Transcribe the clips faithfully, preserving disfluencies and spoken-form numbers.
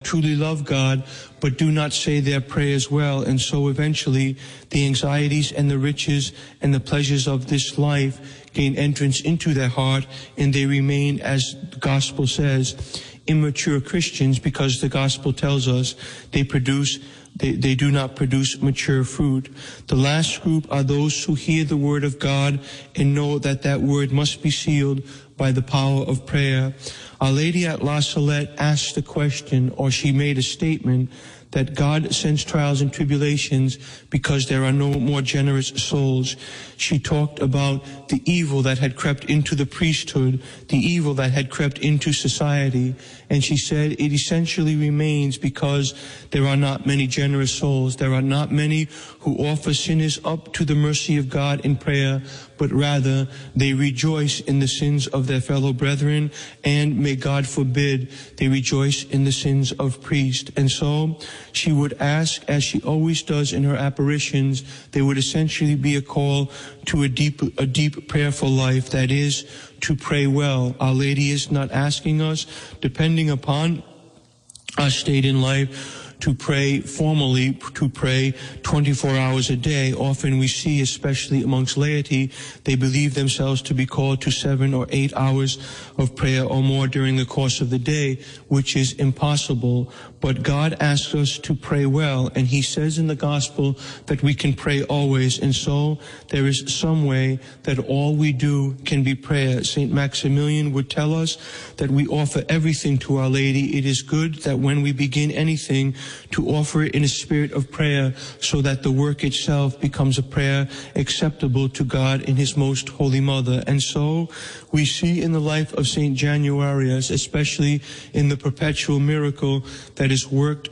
truly love God, but do not say their prayers well, and so eventually the anxieties and the riches and the pleasures of this life gain entrance into their heart, and they remain, as the gospel says, immature Christians, because the gospel tells us they produce They, they do not produce mature fruit. The last group are those who hear the word of God and know that that word must be sealed by the power of prayer. Our Lady at La Salette asked the question, or she made a statement, that God sends trials and tribulations because there are no more generous souls. She talked about the evil that had crept into the priesthood, the evil that had crept into society, and she said it essentially remains because there are not many generous souls. There are not many who offer sinners up to the mercy of God in prayer, but rather they rejoice in the sins of their fellow brethren, and may God forbid they rejoice in the sins of priests. And so she would ask, as she always does in her apparitions, there would essentially be a call to a deep, a deep prayerful life, that is, to pray well. Our Lady is not asking us, depending upon our state in life, to pray formally, to pray twenty-four hours a day. Often we see, especially amongst laity, they believe themselves to be called to seven or eight hours of prayer or more during the course of the day, which is impossible. But God asks us to pray well, and he says in the gospel that we can pray always, and so there is some way that all we do can be prayer. Saint Maximilian would tell us that we offer everything to Our Lady. It is good that when we begin anything, to offer it in a spirit of prayer, so that the work itself becomes a prayer acceptable to God in his most holy mother. And so we see in the life of Saint Januarius, especially in the perpetual miracle that is worked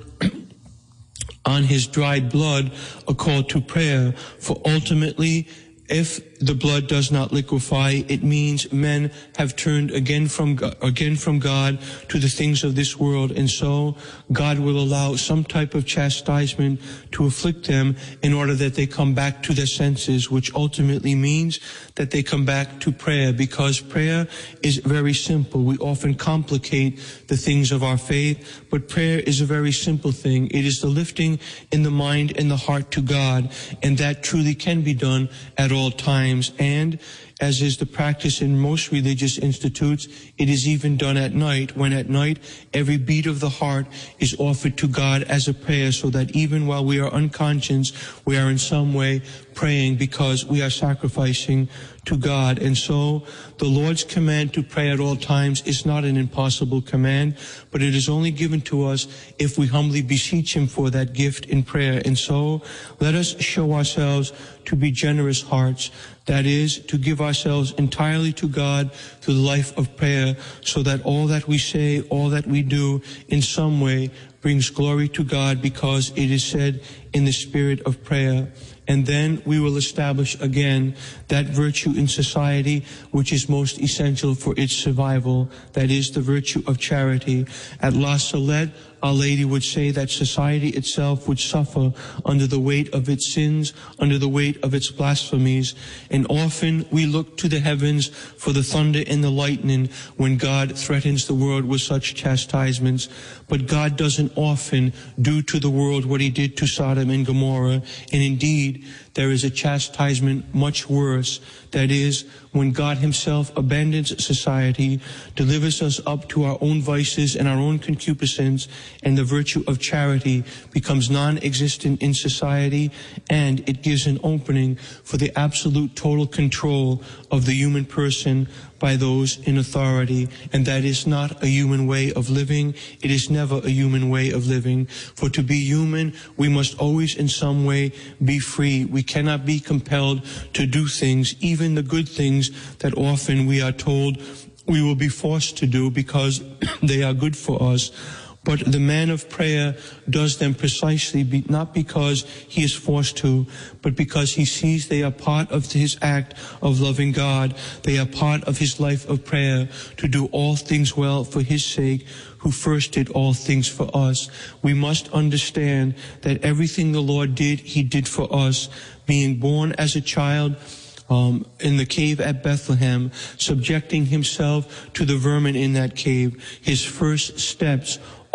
on his dried blood, a call to prayer. For ultimately, if the blood does not liquefy, it means men have turned again from God, again from God to the things of this world, and so God will allow some type of chastisement to afflict them in order that they come back to their senses, which ultimately means that they come back to prayer, because prayer is very simple. We often complicate the things of our faith, but prayer is a very simple thing. It is the lifting in the mind and the heart to God, and that truly can be done at all times. And as is the practice in most religious institutes, it is even done at night, when at night every beat of the heart is offered to God as a prayer, so that even while we are unconscious, we are in some way praying, because we are sacrificing to God. And so the Lord's command to pray at all times is not an impossible command, but it is only given to us if we humbly beseech him for that gift in prayer. And so let us show ourselves to be generous hearts, that is, to give ourselves entirely to God through the life of prayer, so that all that we say, all that we do in some way brings glory to God, because it is said in the spirit of prayer. And then we will establish again that virtue in society which is most essential for its survival, that is the virtue of charity. At La Salette, Our Lady would say that society itself would suffer under the weight of its sins, under the weight of its blasphemies, and often we look to the heavens for the thunder and the lightning when God threatens the world with such chastisements. But God doesn't often do to the world what he did to Sodom and Gomorrah, and indeed, there is a chastisement much worse. That is, when God himself abandons society, delivers us up to our own vices and our own concupiscence, and the virtue of charity becomes non-existent in society, and it gives an opening for the absolute total control of the human person by those in authority. And that is not a human way of living. It is never a human way of living. For to be human, we must always in some way be free. We cannot be compelled to do things, even the good things that often we are told we will be forced to do because they are good for us. But the man of prayer does them precisely be, not because he is forced to, but because he sees they are part of his act of loving God. They are part of his life of prayer, to do all things well for his sake, who first did all things for us. We must understand that everything the Lord did, he did for us. Being born as a child, Um, in the cave at Bethlehem, subjecting himself to the vermin in that cave, his first steps,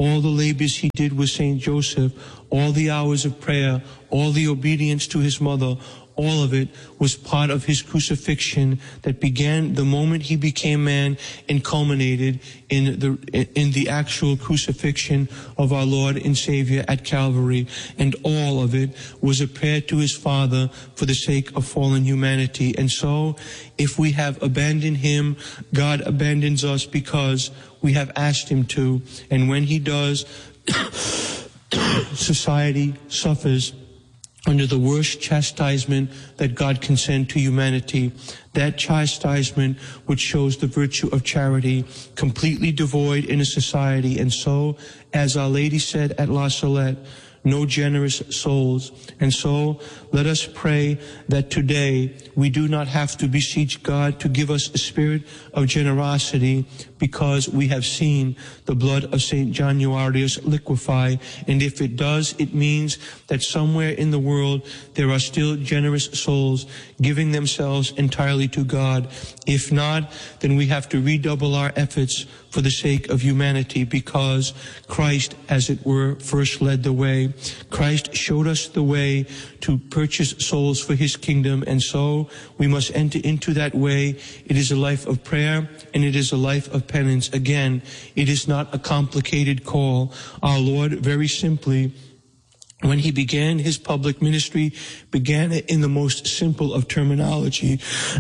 all the labors he did with Saint Joseph, all the hours of prayer, all the obedience to his mother, all of it was part of his crucifixion that began the moment he became man and culminated in the in the actual crucifixion of our Lord and Savior at Calvary. And all of it was a prayer to his Father for the sake of fallen humanity. And so, if we have abandoned him, God abandons us because we have asked him to. And when he does, society suffers under the worst chastisement that God can send to humanity. That chastisement which shows the virtue of charity, completely devoid in a society. And so, as Our Lady said at La Salette, no generous souls. And so, let us pray that today we do not have to beseech God to give us a spirit of generosity, because we have seen the blood of Saint Januarius liquefy. And if it does, it means that somewhere in the world there are still generous souls giving themselves entirely to God. If not, then we have to redouble our efforts for the sake of humanity, because Christ, as it were, first led the way. Christ showed us the way to purchase souls for his kingdom, and so we must enter into that way. It is a life of prayer, and it is a life of penance. Again, it is not a complicated call. Our Lord, very simply, when he began his public ministry, began it in the most simple of terminology.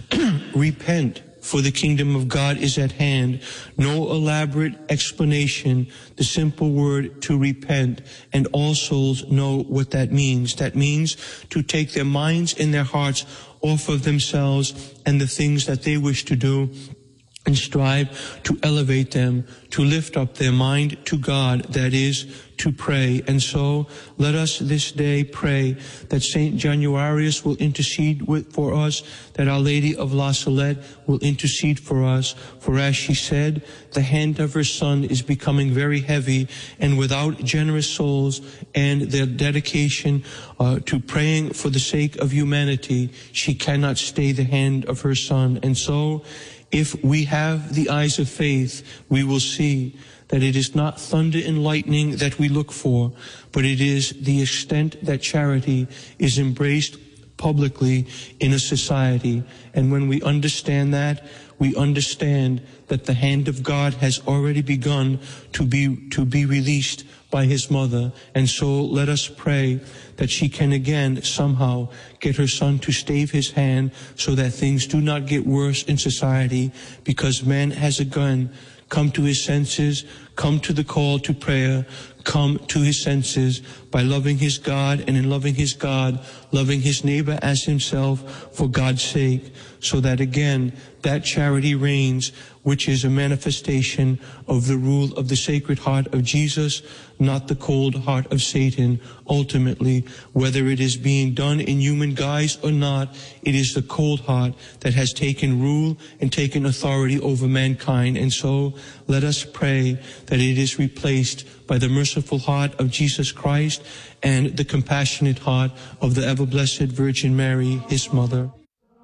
Repent, for the kingdom of God is at hand. No elaborate explanation, the simple word to repent, and all souls know what that means. That means to take their minds and their hearts off of themselves and the things that they wish to do, and strive to elevate them, to lift up their mind to God, that is, to pray. And so, let us this day pray that Saint Januarius will intercede with, for us, that Our Lady of La Salette will intercede for us. For as she said, the hand of her Son is becoming very heavy, and without generous souls and their dedication uh, to praying for the sake of humanity, she cannot stay the hand of her Son. And so, if we have the eyes of faith, we will see that it is not thunder and lightning that we look for, but it is the extent that charity is embraced publicly in a society. And when we understand that, we understand that the hand of God has already begun to be to be released by his mother. And so let us pray that she can again somehow get her Son to stave his hand, so that things do not get worse in society, because man has again come to his senses, come to the call to prayer, come to his senses by loving his God, and in loving his God, loving his neighbor as himself for God's sake, so that again that charity reigns, which is a manifestation of the rule of the Sacred Heart of Jesus, not the cold heart of Satan. Ultimately, whether it is being done in human guise or not, it is the cold heart that has taken rule and taken authority over mankind. And so let us pray that it is replaced by the merciful heart of Jesus Christ and the compassionate heart of the ever-blessed Virgin Mary, his mother.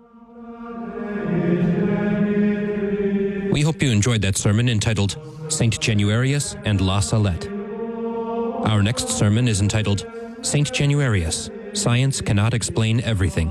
We hope you enjoyed that sermon entitled Saint Januarius and La Salette. Our next sermon is entitled Saint Januarius, Science Cannot Explain Everything.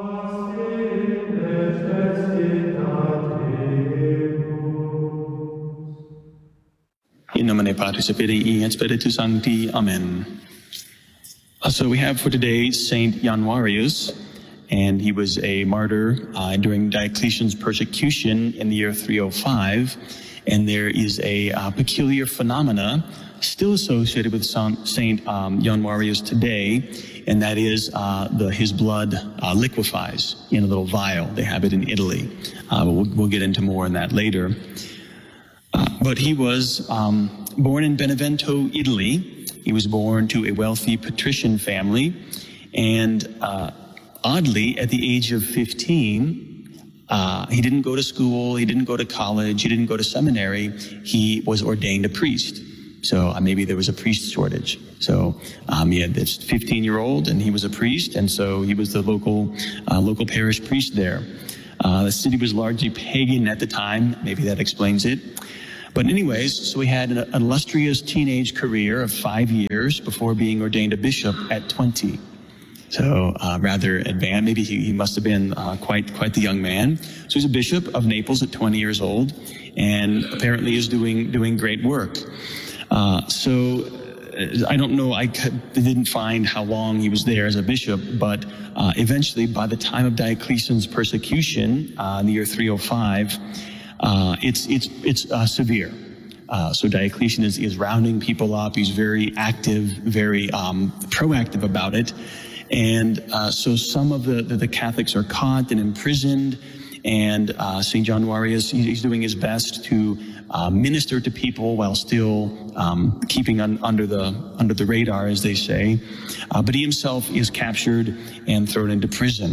In nomine Patris et Filii et Spiritus Sancti. Amen. Uh, so we have for today Saint Januarius, and he was a martyr uh, during Diocletian's persecution in the year three oh five. And there is a uh, peculiar phenomena still associated with Saint Um, Januarius today, and that is uh, the, his blood uh, liquefies in a little vial. They have it in Italy. Uh, but we'll, we'll get into more on that later. Uh, but he was um, born in Benevento, Italy. He was born to a wealthy patrician family, and uh, oddly, at the age of fifteen, uh, he didn't go to school, he didn't go to college, he didn't go to seminary. He was ordained a priest. So uh, maybe there was a priest shortage. So um, he had this fifteen-year-old, and he was a priest, and so he was the local uh, local parish priest there. Uh, the city was largely pagan at the time. Maybe that explains it. But anyways, so he had an, an illustrious teenage career of five years before being ordained a bishop at twenty. So uh, rather advanced. Maybe he, he must have been uh, quite quite the young man. So he's a bishop of Naples at twenty years old, and apparently is doing doing great work. Uh, so I don't know. I didn't find how long he was there as a bishop, but uh, eventually, by the time of Diocletian's persecution uh, in the year three oh five, uh, it's it's it's uh, severe. Uh, so Diocletian is, is rounding people up. He's very active, very um, proactive about it. And uh, so some of the, the, the Catholics are caught and imprisoned, and uh, Saint Januarius, he's doing his best to uh, minister to people while still um, keeping un, under the under the radar, as they say. Uh, but he himself is captured and thrown into prison.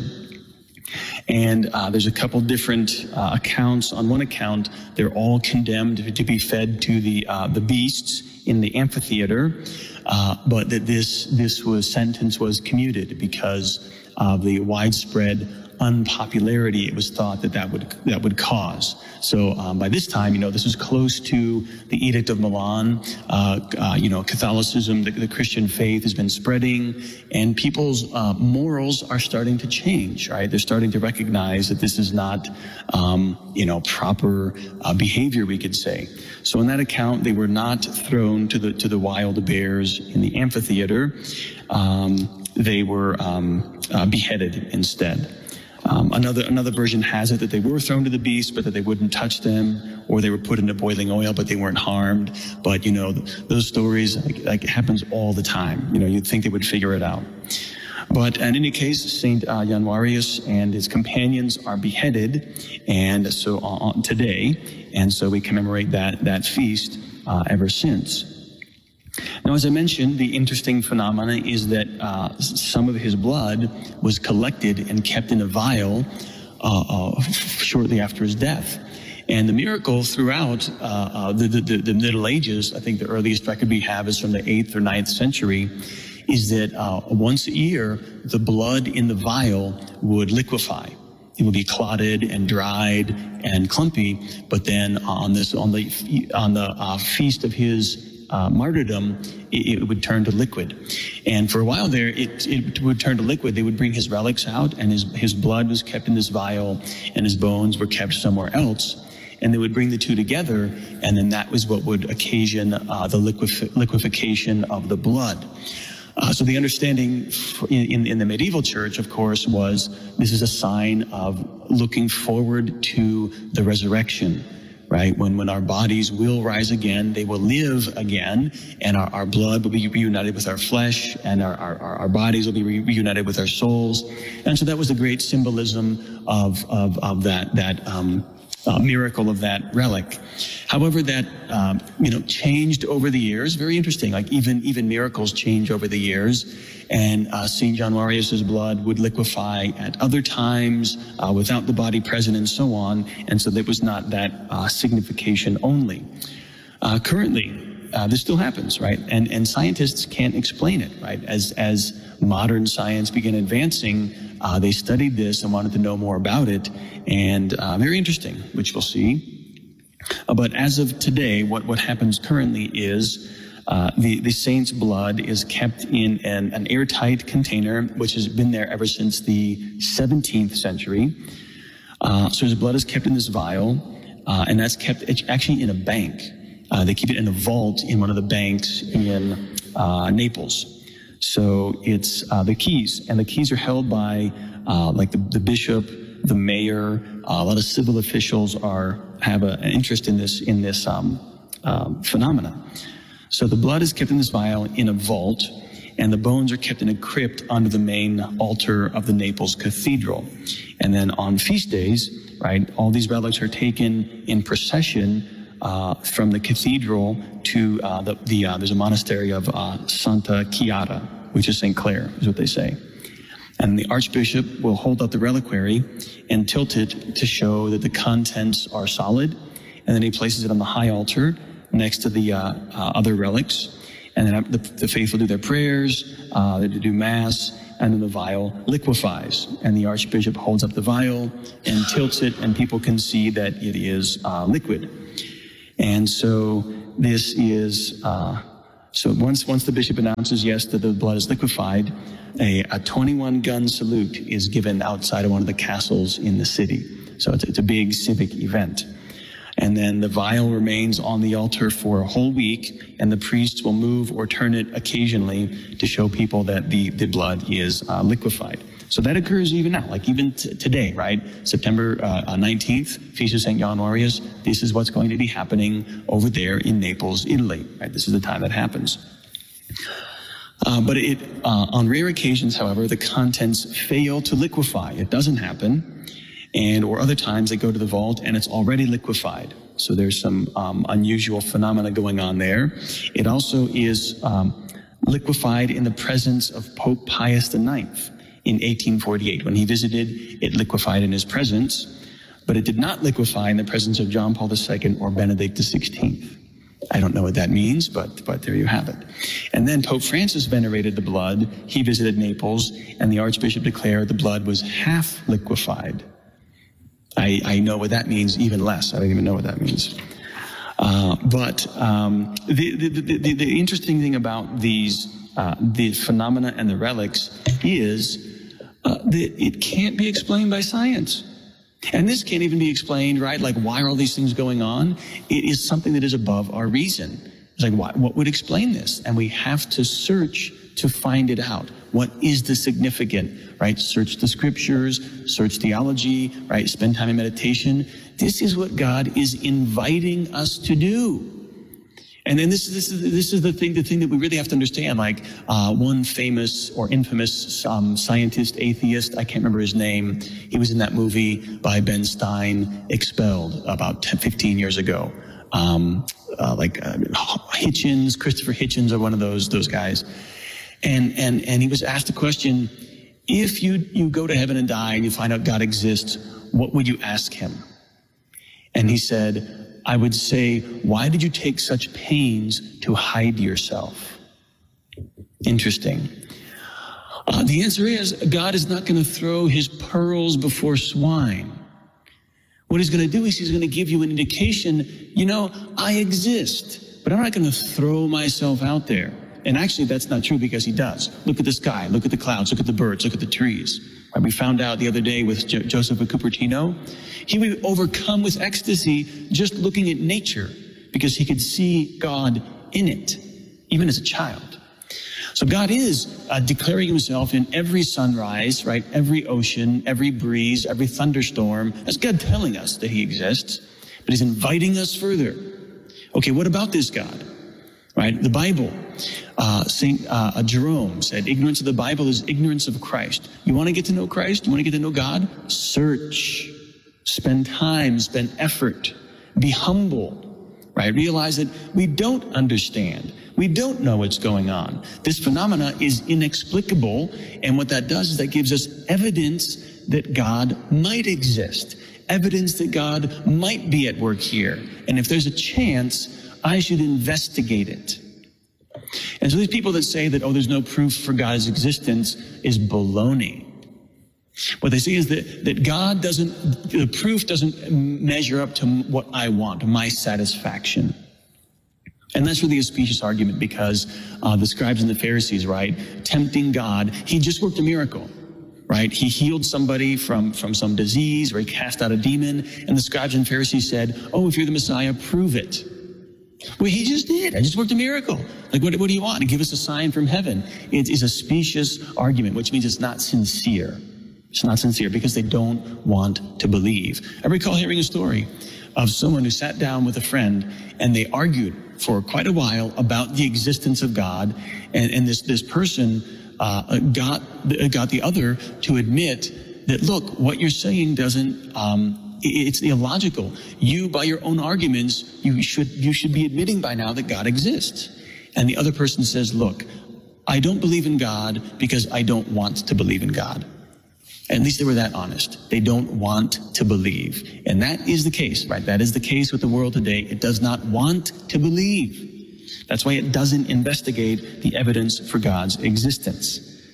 And uh, there's a couple different uh, accounts. On one account, they're all condemned to be fed to the uh, the beasts in the amphitheater, uh, but that this this was sentence was commuted because of the widespread unpopularity it was thought that that would that would cause. So um, by this time, you know, this was close to the Edict of Milan. Uh, uh, you know, Catholicism, the, the Christian faith has been spreading, and people's uh, morals are starting to change. Right, they're starting to recognize that this is not, um, you know, proper uh, behavior, we could say. So in that account, they were not thrown to the to the wild bears in the amphitheater. Um, they were um, uh, beheaded instead. Um, another another version has it that they were thrown to the beasts, but that they wouldn't touch them, or they were put into boiling oil, but they weren't harmed. But you know, those stories, like, like it happens all the time. You know, you'd think they would figure it out. But in any case, Saint uh, Januarius and his companions are beheaded, and so on today, and so we commemorate that that feast uh, ever since. Now, as I mentioned, the interesting phenomena is that uh, some of his blood was collected and kept in a vial uh, uh, shortly after his death. And the miracle throughout uh, uh, the, the, the Middle Ages, I think the earliest record we have is from the eighth or ninth century, is that uh, once a year, the blood in the vial would liquefy. It would be clotted and dried and clumpy, but then on this on the on the uh, feast of his Uh, martyrdom, it, it would turn to liquid. And for a while there, it, it would turn to liquid. They would bring his relics out, and his, his blood was kept in this vial, and his bones were kept somewhere else. And they would bring the two together, and then that was what would occasion uh, the liquef- liquefaction of the blood. Uh, so the understanding in, in the medieval church, of course, was this is a sign of looking forward to the resurrection. Right? When, when our bodies will rise again, they will live again, and our, our blood will be reunited with our flesh, and our, our, our bodies will be re- reunited with our souls. And so that was the great symbolism of, of, of that, that, um, uh, miracle of that relic. However, that, um, you know, changed over the years. Very interesting. Like even, even miracles change over the years. And uh, Saint Januarius's blood would liquefy at other times uh, without the body present, and so on. And so there was not that uh, signification only. Uh, currently, uh, this still happens, right? And and scientists can't explain it, right? As as modern science began advancing, uh, they studied this and wanted to know more about it. And uh, very interesting, which we'll see. Uh, but as of today, what what happens currently is. Uh, the, the saint's blood is kept in an, an airtight container, which has been there ever since the seventeenth century. Uh, so his blood is kept in this vial, uh, and that's kept actually in a bank. Uh, they keep it in a vault in one of the banks in uh, Naples. So it's uh, the keys, and the keys are held by uh, like the, the bishop, the mayor. Uh, a lot of civil officials are have a, an interest in this in this um, um, phenomena. So the blood is kept in this vial in a vault, and the bones are kept in a crypt under the main altar of the Naples Cathedral. And then on feast days, right, all these relics are taken in procession uh, from the cathedral to uh, the, the uh, there's a monastery of uh, Santa Chiara, which is Saint Clare, is what they say. And the archbishop will hold up the reliquary and tilt it to show that the contents are solid, and then he places it on the high altar next to the uh, uh, other relics, and then the, the faithful do their prayers, uh, they do mass, and then the vial liquefies, and the archbishop holds up the vial and tilts it, and people can see that it is uh, liquid. And so this is, uh, so once once the bishop announces, yes, that the blood is liquefied, a, a twenty-one gun salute is given outside of one of the castles in the city. So it's, it's a big civic event. And then the vial remains on the altar for a whole week, and the priests will move or turn it occasionally to show people that the, the blood is uh, liquefied. So that occurs even now, like even t- today, right? September uh, nineteenth, Feast of Saint Januarius. This is what's going to be happening over there in Naples, Italy, right? This is the time that happens. Uh, but it, uh, on rare occasions, however, the contents fail to liquefy. It doesn't happen. And, or other times they go to the vault and it's already liquefied. So there's some um, unusual phenomena going on there. It also is um, liquefied in the presence of Pope Pius the Ninth in eighteen forty-eight. When he visited, it liquefied in his presence, but it did not liquefy in the presence of John Paul the Second or Benedict the Sixteenth. I don't know what that means, but, but there you have it. And then Pope Francis venerated the blood. He visited Naples, and the Archbishop declared the blood was half liquefied. I, I know what that means even less. I don't even know what that means. Uh, but um, the, the, the, the interesting thing about these, uh, the phenomena and the relics is uh, that it can't be explained by science. And this can't even be explained, right? Like, why are all these things going on? It is something that is above our reason. It's like, why, what would explain this? And we have to search to find it out. What is the significant, right? Search the scriptures, search theology, right? Spend time in meditation. This is what God is inviting us to do. And then this, this is this is the thing, the thing that we really have to understand. Like uh, one famous or infamous um, scientist, atheist, I can't remember his name. He was in that movie by Ben Stein, Expelled, about ten, fifteen years ago. Um, uh, like uh, Hitchens, Christopher Hitchens, or one of those those guys. And and and he was asked a question: if you you go to heaven and die and you find out God exists, what would you ask him? And he said, I would say, why did you take such pains to hide yourself? Interesting. Uh, the answer is, God is not going to throw his pearls before swine. What he's going to do is he's going to give you an indication, you know, I exist, but I'm not going to throw myself out there. And actually, that's not true, because he does. Look at the sky, look at the clouds, look at the birds, look at the trees. Right, we found out the other day with Jo- Joseph of Cupertino, he would overcome with ecstasy just looking at nature, because he could see God in it, even as a child. So God is uh, declaring himself in every sunrise, right? Every ocean, every breeze, every thunderstorm. That's God telling us that he exists, but he's inviting us further. Okay, what about this God? Right? The Bible, uh, Saint uh, Jerome said, ignorance of the Bible is ignorance of Christ. You want to get to know Christ? You want to get to know God? Search. Spend time, spend effort. Be humble, right? Realize that we don't understand. We don't know what's going on. This phenomena is inexplicable, and what that does is that gives us evidence that God might exist, evidence that God might be at work here. And if there's a chance, I should investigate it. And so these people that say that, oh, there's no proof for God's existence is baloney. What they say is that, that God doesn't, the proof doesn't measure up to what I want, my satisfaction. And that's really a specious argument, because uh, the scribes and the Pharisees, right, tempting God, he just worked a miracle, right? He healed somebody from, from some disease, or he cast out a demon, and the scribes and Pharisees said, oh, if you're the Messiah, prove it. Well, he just did. I just worked a miracle. Like, what, what do you want? To give us a sign from heaven. It is a specious argument, which means it's not sincere. It's not sincere because they don't want to believe. I recall hearing a story of someone who sat down with a friend, and they argued for quite a while about the existence of God. And, and this, this person uh, got, got the other to admit that, look, what you're saying doesn't... Um, It's illogical. You, by your own arguments, you should, you should be admitting by now that God exists. And the other person says, look, I don't believe in God because I don't want to believe in God. At least they were that honest. They don't want to believe. And that is the case, right? That is the case with the world today. It does not want to believe. That's why it doesn't investigate the evidence for God's existence.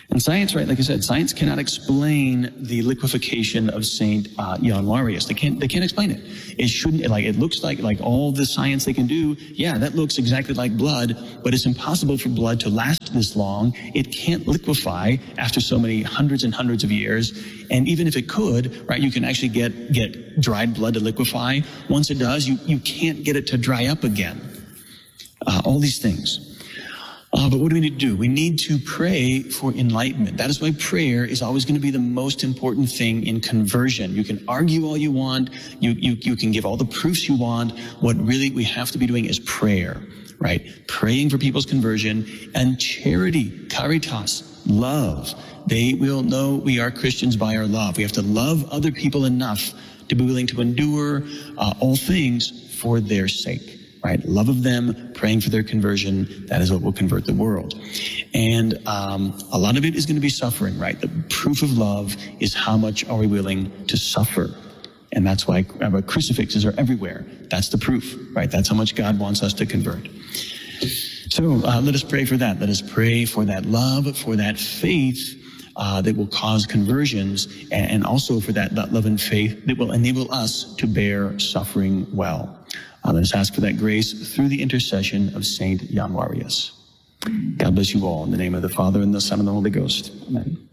And science, right, like I said, science cannot explain the liquefaction of Saint uh, Januarius. They can't, they can't explain it. It shouldn't, like, it looks like, like all the science they can do, yeah, that looks exactly like blood, but it's impossible for blood to last this long. It can't liquefy after so many hundreds and hundreds of years. And even if it could, right, you can actually get, get dried blood to liquefy. Once it does, you, you can't get it to dry up again. Uh, all these things. Uh, but what do we need to do? We need to pray for enlightenment. That is why prayer is always going to be the most important thing in conversion. You can argue all you want. You, you, you can give all the proofs you want. What really we have to be doing is prayer, right? Praying for people's conversion and charity, caritas, love. They will know we are Christians by our love. We have to love other people enough to be willing to endure uh, all things for their sake. Right? Love of them, praying for their conversion, that is what will convert the world. And um, a lot of it is going to be suffering, right? The proof of love is how much are we willing to suffer. And that's why uh, crucifixes are everywhere. That's the proof, right? That's how much God wants us to convert. So uh, let us pray for that. Let us pray for that love, for that faith uh, that will cause conversions, and, and also for that, that love and faith that will enable us to bear suffering well. Uh, let us ask for that grace through the intercession of Saint Januarius. God bless you all. In the name of the Father, and the Son, and the Holy Ghost. Amen.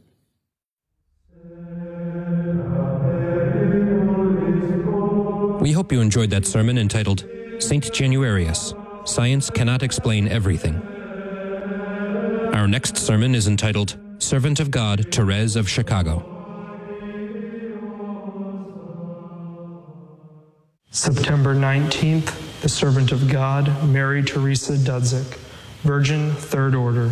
We hope you enjoyed that sermon entitled Saint Januarius, Science Cannot Explain Everything. Our next sermon is entitled Servant of God, Therese of Chicago. September nineteenth, the Servant of God, Mary Teresa Dudzik, Virgin, Third Order.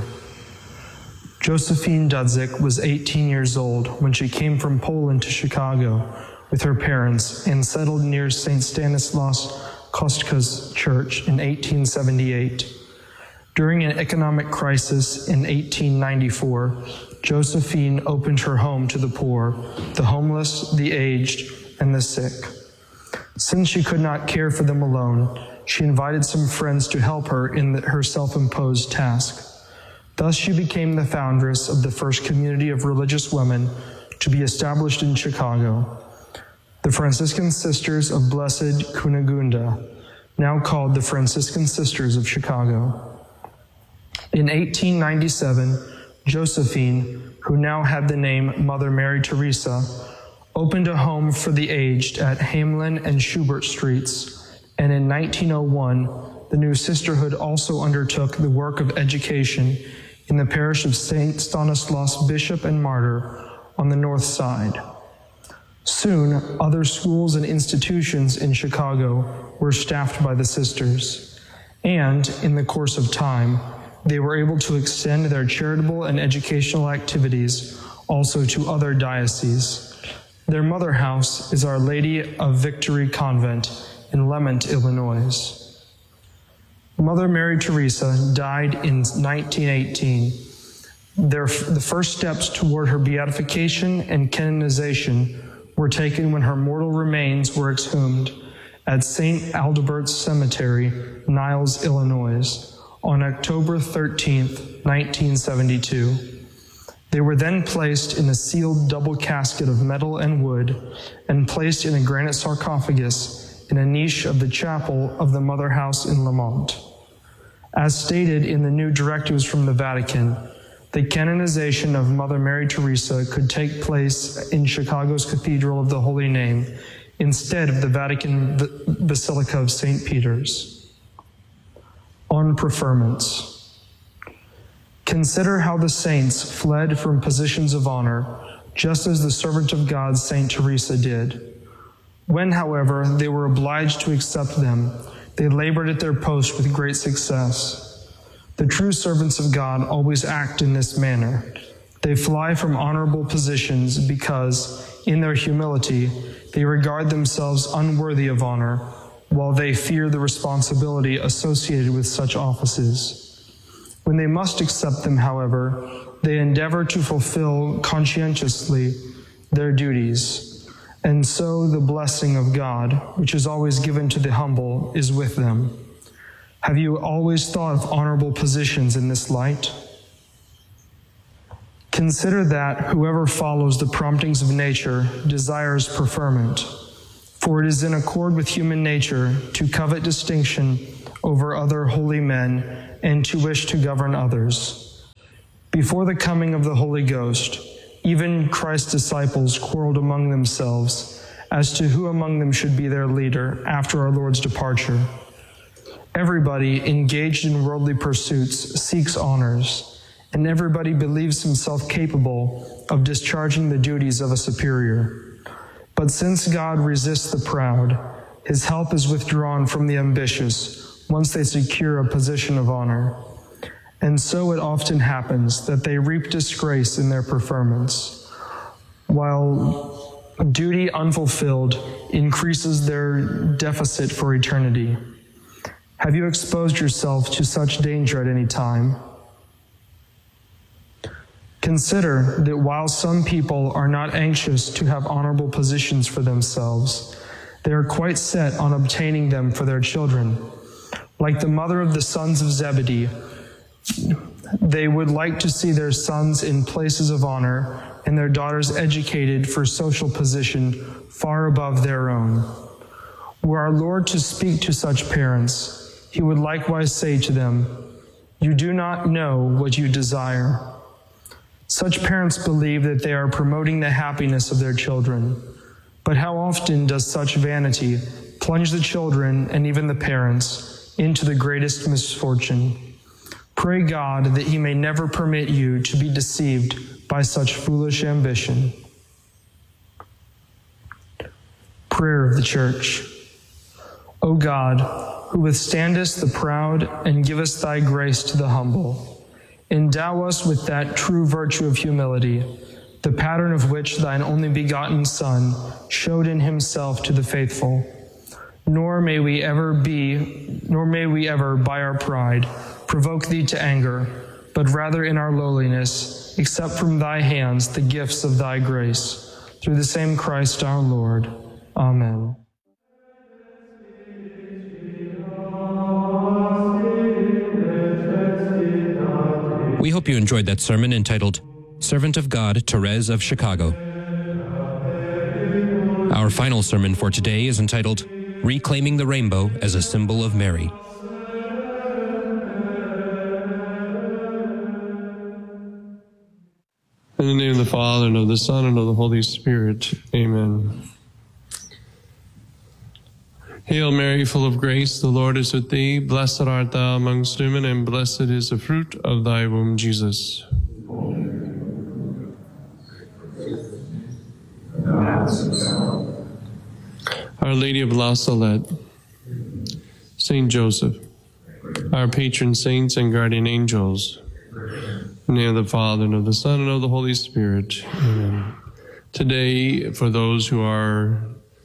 Josephine Dudzik was eighteen years old when she came from Poland to Chicago with her parents and settled near Saint Stanislaus Kostk's church in eighteen seventy-eight. During an economic crisis in eighteen ninety-four, Josephine opened her home to the poor, the homeless, the aged, and the sick. Since she could not care for them alone, she invited some friends to help her in the, her self-imposed task. Thus she became the foundress of the first community of religious women to be established in Chicago, the Franciscan Sisters of Blessed Cunegunda, now called the Franciscan Sisters of Chicago. In eighteen ninety-seven, Josephine, who now had the name Mother Mary Teresa, opened a home for the aged at Hamelin and Schubert Streets, and in nineteen oh one, the new sisterhood also undertook the work of education in the parish of Saint Stanislaus Bishop and Martyr on the north side. Soon, other schools and institutions in Chicago were staffed by the sisters, and in the course of time, they were able to extend their charitable and educational activities also to other dioceses. Their mother house is Our Lady of Victory Convent in Lemont, Illinois. Mother Mary Teresa died in nineteen eighteen. Their, the first steps toward her beatification and canonization were taken when her mortal remains were exhumed at Saint Aldebert's Cemetery, Niles, Illinois, on October thirteenth, nineteen seventy-two. They were then placed in a sealed double casket of metal and wood and placed in a granite sarcophagus in a niche of the chapel of the Mother House in Lemont. As stated in the new directives from the Vatican, the canonization of Mother Mary Teresa could take place in Chicago's Cathedral of the Holy Name instead of the Vatican Basilica of Saint Peter's. On preferments. Consider how the saints fled from positions of honor, just as the servant of God, Saint Teresa, did. When, however, they were obliged to accept them, they labored at their post with great success. The true servants of God always act in this manner. They fly from honorable positions because, in their humility, they regard themselves unworthy of honor, while they fear the responsibility associated with such offices. When they must accept them, however, they endeavor to fulfill conscientiously their duties, and so the blessing of God, which is always given to the humble, is with them. Have you always thought of honorable positions in this light? Consider that whoever follows the promptings of nature desires preferment, for it is in accord with human nature to covet distinction over other holy men and to wish to govern others. Before the coming of the Holy Ghost, even Christ's disciples quarreled among themselves as to who among them should be their leader after our Lord's departure. Everybody engaged in worldly pursuits seeks honors, and everybody believes himself capable of discharging the duties of a superior. But since God resists the proud, his help is withdrawn from the ambitious once they secure a position of honor. And so it often happens that they reap disgrace in their preferments, while duty unfulfilled increases their deficit for eternity. Have you exposed yourself to such danger at any time? Consider that while some people are not anxious to have honorable positions for themselves, they are quite set on obtaining them for their children. Like the mother of the sons of Zebedee, they would like to see their sons in places of honor and their daughters educated for social position far above their own. Were our Lord to speak to such parents, he would likewise say to them, "You do not know what you desire." Such parents believe that they are promoting the happiness of their children. But how often does such vanity plunge the children and even the parents into the greatest misfortune? Pray God that he may never permit you to be deceived by such foolish ambition. Prayer of the Church. O God, who withstandest the proud and givest thy grace to the humble, endow us with that true virtue of humility, the pattern of which thine only begotten Son showed in himself to the faithful. Nor may we ever be, nor may we ever, by our pride, provoke thee to anger, but rather in our lowliness, accept from thy hands the gifts of thy grace. Through the same Christ our Lord. Amen. We hope you enjoyed that sermon entitled Servant of God, Therese of Chicago. Our final sermon for today is entitled Reclaiming the Rainbow as a Symbol of Mary. In the name of the Father, and of the Son, and of the Holy Spirit. Amen. Hail Mary, full of grace, the Lord is with thee. Blessed art thou amongst women, and blessed is the fruit of thy womb, Jesus. Our Lady of La Salette, Saint Joseph, our patron saints and guardian angels, in the name of the Father, and of the Son, and of the Holy Spirit. Amen. Today, for those who are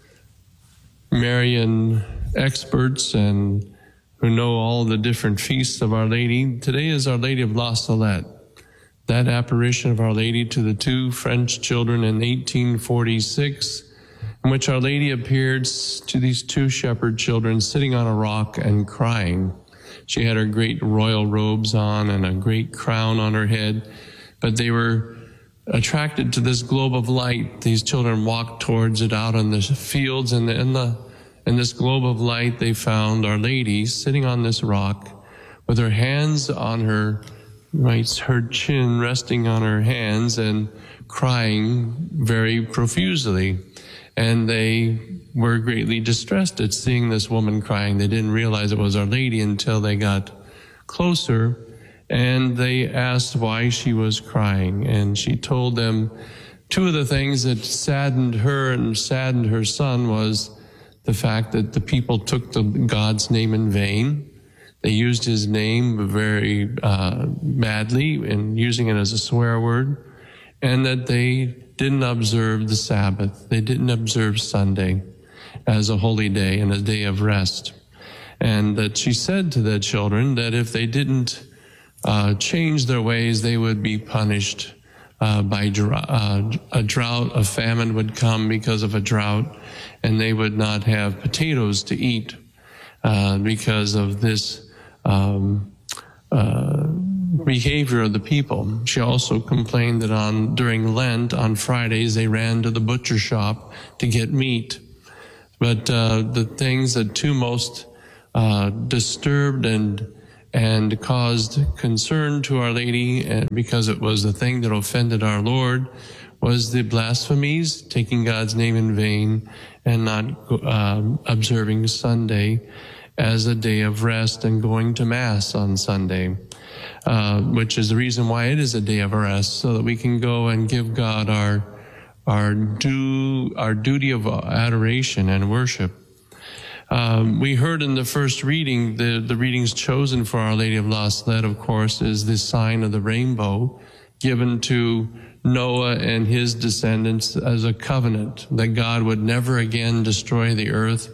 Marian experts and who know all the different feasts of Our Lady, today is Our Lady of La Salette, that apparition of Our Lady to the two French children in eighteen forty-six, in which Our Lady appeared to these two shepherd children sitting on a rock and crying. She had her great royal robes on and a great crown on her head, but they were attracted to this globe of light. These children walked towards it out on the fields, and in the in this globe of light they found Our Lady sitting on this rock with her hands on her right, her chin resting on her hands and crying very profusely. And they were greatly distressed at seeing this woman crying. They didn't realize it was Our Lady until they got closer, and they asked why she was crying. And she told them two of the things that saddened her and saddened her son was the fact that the people took the God's name in vain. They used his name very uh, badly and using it as a swear word, and that they didn't observe the Sabbath. They didn't observe Sunday as a holy day and a day of rest. And that she said to the children that if they didn't uh, change their ways, they would be punished uh, by dr- uh, a drought. A famine would come because of a drought, and they would not have potatoes to eat uh, because of this um, uh, behavior of the people. She also complained that on during Lent, on Fridays, they ran to the butcher shop to get meat. But uh, the things that two most uh, disturbed and and caused concern to Our Lady, and because it was the thing that offended our Lord, was the blasphemies, taking God's name in vain, and not um, observing Sunday as a day of rest and going to Mass on Sunday, uh, which is the reason why it is a day of rest, so that we can go and give God our our due our duty of adoration and worship. Um, we heard in the first reading, the, the readings chosen for Our Lady of La Salette, of course, is the sign of the rainbow given to Noah and his descendants as a covenant that God would never again destroy the earth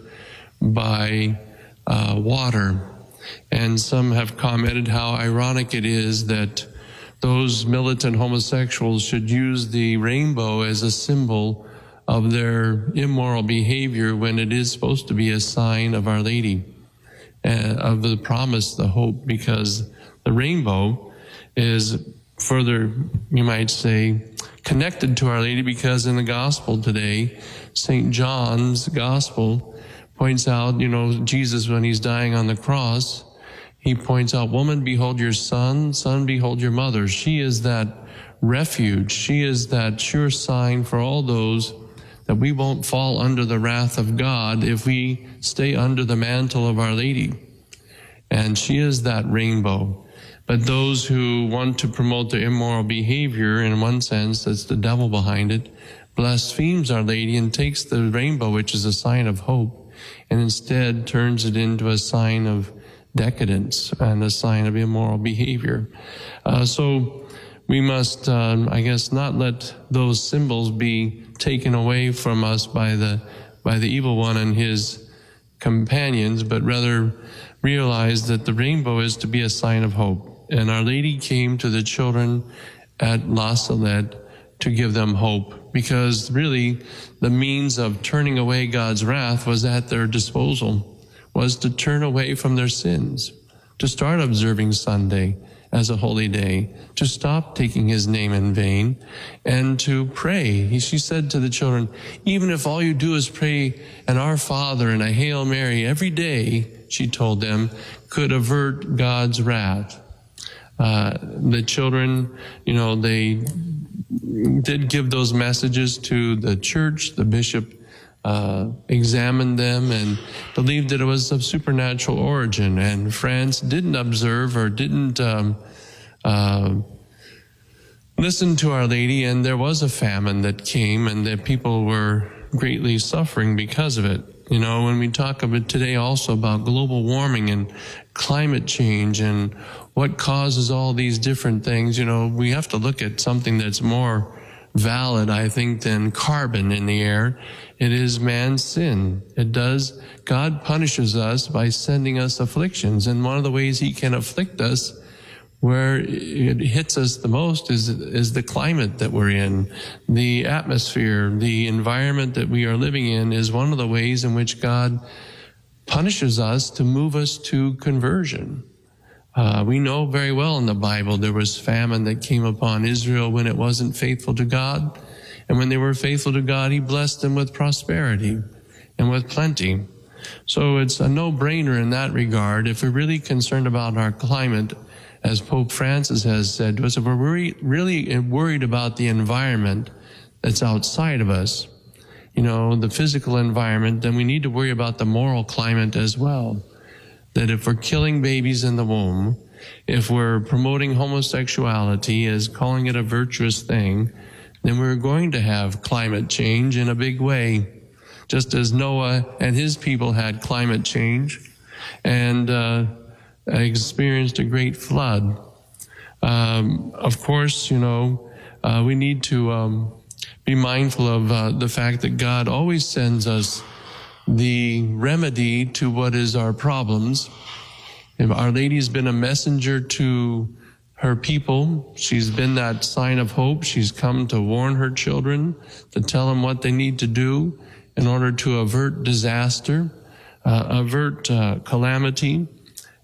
by uh, water. And some have commented how ironic it is that those militant homosexuals should use the rainbow as a symbol of their immoral behavior when it is supposed to be a sign of Our Lady, uh, of the promise, the hope, because the rainbow is further, you might say, connected to Our Lady, because in the gospel today, Saint John's gospel points out, you know, Jesus, when he's dying on the cross, he points out, woman, behold your son, son, behold your mother. She is that refuge. She is that sure sign for all those that we won't fall under the wrath of God if we stay under the mantle of Our Lady. And she is that rainbow. But those who want to promote their immoral behavior, in one sense, that's the devil behind it, blasphemes Our Lady and takes the rainbow, which is a sign of hope, and instead turns it into a sign of decadence and a sign of immoral behavior. Uh, so we must, um, I guess, not let those symbols be taken away from us by the by the evil one and his companions, but rather realize that the rainbow is to be a sign of hope. And Our Lady came to the children at La Salette to give them hope, because really the means of turning away God's wrath was at their disposal, was to turn away from their sins, to start observing Sunday as a holy day, to stop taking his name in vain, and to pray. She said to the children, even if all you do is pray an Our Father and a Hail Mary every day, she told them, could avert God's wrath. Uh, the children, you know, they did give those messages to the church. The bishop uh, examined them and believed that it was of supernatural origin. And France didn't observe or didn't um, uh, listen to Our Lady, and there was a famine that came, and the people were greatly suffering because of it. You know, when we talk about today also about global warming and climate change and what causes all these different things, you know, we have to look at something that's more valid, I think, than carbon in the air. It is man's sin. It does. God punishes us by sending us afflictions. And one of the ways he can afflict us, where it hits us the most, is, is the climate that we're in. The atmosphere, the environment that we are living in is one of the ways in which God punishes us to move us to conversion. Uh, we know very well in the Bible there was famine that came upon Israel when it wasn't faithful to God. And when they were faithful to God, he blessed them with prosperity and with plenty. So it's a no-brainer in that regard. If we're really concerned about our climate, as Pope Francis has said to us, if we're worried, really worried about the environment that's outside of us, you know, the physical environment, then we need to worry about the moral climate as well. That if we're killing babies in the womb, if we're promoting homosexuality as calling it a virtuous thing, then we're going to have climate change in a big way, just as Noah and his people had climate change and uh, experienced a great flood. Um, of course, you know, uh, we need to um, be mindful of uh, the fact that God always sends us the remedy to what is our problems. If Our Lady's been a messenger to her people, she's been that sign of hope. She's come to warn her children, to tell them what they need to do in order to avert disaster, uh, avert uh, calamity,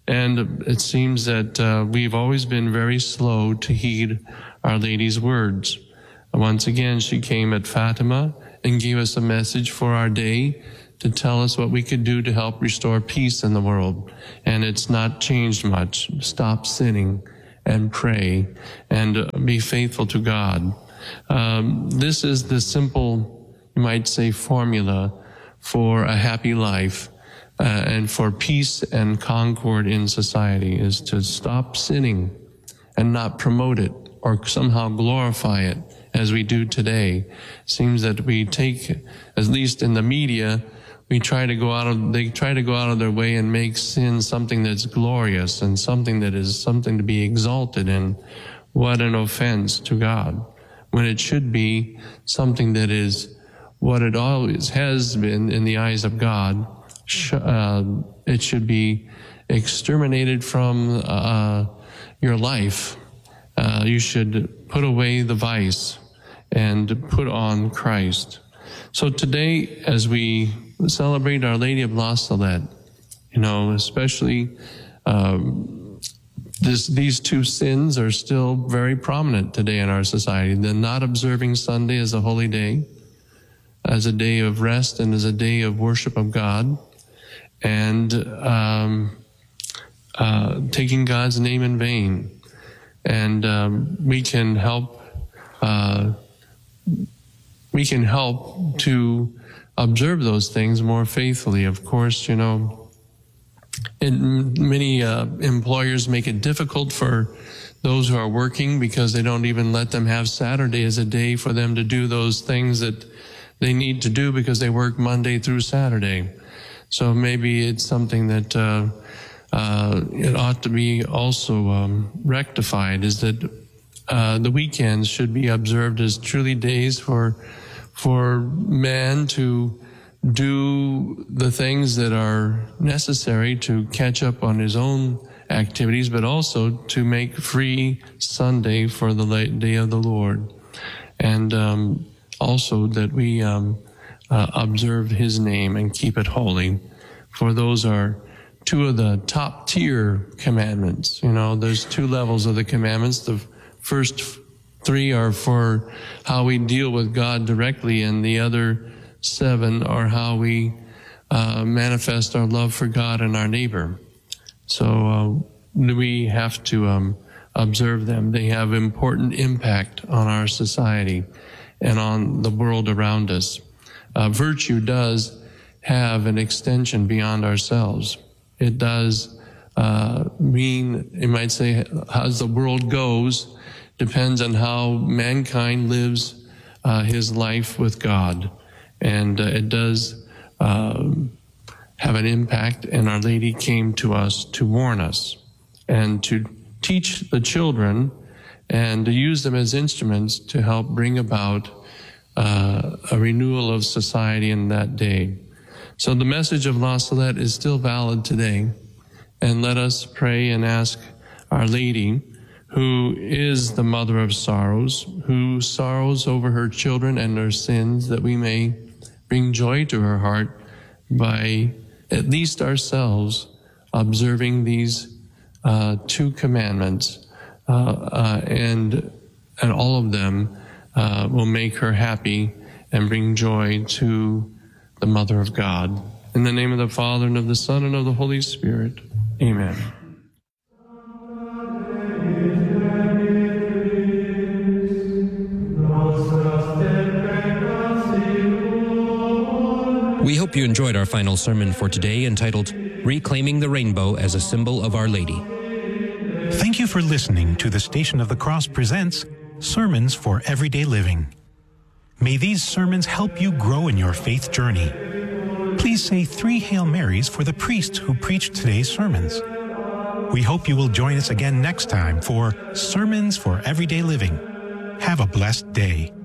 And it seems that uh, we've always been very slow to heed Our Lady's words. Once again, she came at Fatima and gave us a message for our day to tell us what we could do to help restore peace in the world. And it's not changed much. Stop sinning and pray and uh, be faithful to God. Um, this is the simple, you might say, formula for a happy life uh, and for peace and concord in society, is to stop sinning and not promote it or somehow glorify it as we do today. It seems that we take, at least in the media, we try to go out of, they try to go out of their way and make sin something that's glorious and something that is something to be exalted in. What an offense to God, when it should be something that is what it always has been in the eyes of God. Uh, it should be exterminated from uh, your life. Uh, you should put away the vice and put on Christ. So today, as we celebrate Our Lady of La Salette, you know, especially um, this, these two sins are still very prominent today in our society. The not observing Sunday as a holy day, as a day of rest and as a day of worship of God, and um, uh, taking God's name in vain. And um, we can help uh, we can help to observe those things more faithfully. Of course, you know, and many uh, employers make it difficult for those who are working because they don't even let them have Saturday as a day for them to do those things that they need to do because they work Monday through Saturday. So maybe it's something that uh, uh, it ought to be also um, rectified, is that uh, the weekends should be observed as truly days for for man to do the things that are necessary to catch up on his own activities, but also to make free Sunday for the day of the Lord. And um, also that we um, uh, observe his name and keep it holy. For those are two of the top tier commandments. You know, there's two levels of the commandments. The first three are for how we deal with God directly, and the other seven are how we uh, manifest our love for God and our neighbor. So uh, we have to um, observe them. They have important impact on our society and on the world around us. Uh, virtue does have an extension beyond ourselves. It does uh, mean, you might say, as the world goes, depends on how mankind lives uh, his life with God. And uh, it does uh, have an impact, and Our Lady came to us to warn us and to teach the children and to use them as instruments to help bring about uh, a renewal of society in that day. So the message of La Salette is still valid today, and let us pray and ask Our Lady, who is the mother of sorrows, who sorrows over her children and their sins, that we may bring joy to her heart by at least ourselves observing these uh, two commandments, uh, uh, and and all of them uh, will make her happy and bring joy to the Mother of God. In the name of the Father, and of the Son, and of the Holy Spirit. Amen. We hope you enjoyed our final sermon for today, entitled Reclaiming the Rainbow as a Symbol of Our Lady. Thank you for listening to the Station of the Cross presents Sermons for Everyday Living. May these sermons help you grow in your faith journey. Please say three Hail Marys for the priest who preached today's sermons. We hope you will join us again next time for Sermons for Everyday Living. Have a blessed day.